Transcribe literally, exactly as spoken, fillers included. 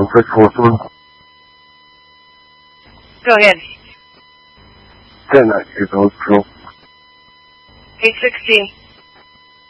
six four three. Go ahead. ten nine eight, those control. eight sixteen.